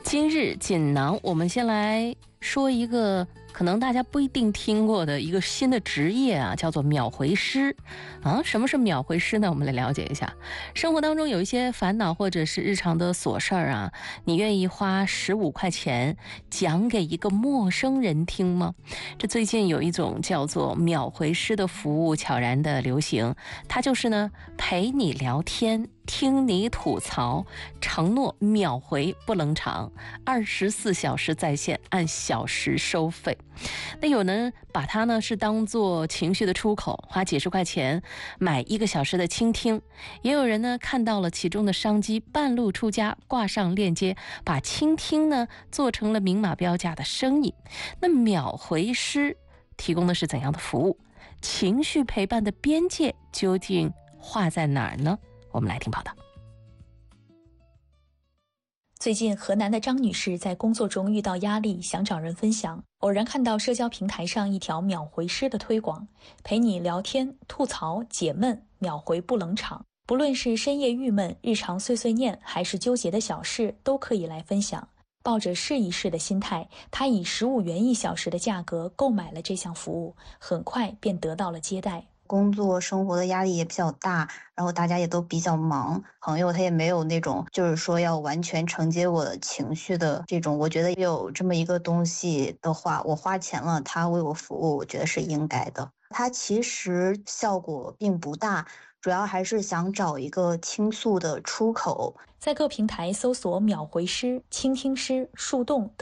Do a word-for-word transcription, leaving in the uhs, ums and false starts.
今日锦囊，我们先来说一个可能大家不一定听过的一个新的职业啊，叫做秒回师啊。什么是秒回师呢？我们来了解一下。生活当中有一些烦恼或者是日常的琐事儿啊，你愿意花十五块钱讲给一个陌生人听吗？这最近有一种叫做秒回师的服务悄然的流行，它就是呢陪你聊天，听你吐槽，承诺秒回不冷场，二十四小时在线，按小时收费。那有人把它呢是当做情绪的出口，花几十块钱买一个小时的倾听。也有人呢看到了其中的商机，半路出家，挂上链接，把倾听呢做成了明码标价的生意。那秒回师提供的是怎样的服务？情绪陪伴的边界究竟画在哪儿呢？我们来听报道。 最近，河南的张女士在工作中遇到压力，想找人分享，偶然看到社交平台上一条秒回师的推广，陪你聊天、吐槽、解闷，秒回不冷场。不论是深夜郁闷、日常碎碎念，还是纠结的小事，都可以来分享。抱着试一试的心态，她以十五元一小时的价格购买了这项服务，很快便得到了接待。 工作生活的压力也比较大，然后大家也都比较忙，朋友他也没有那种就是说要完全承接我的情绪的这种，我觉得有这么一个东西的话，我花钱了，他为我服务，我觉得是应该的。它其实效果并不大，主要还是想找一个倾诉的出口。 在各平台搜索秒回师、倾听师、树洞等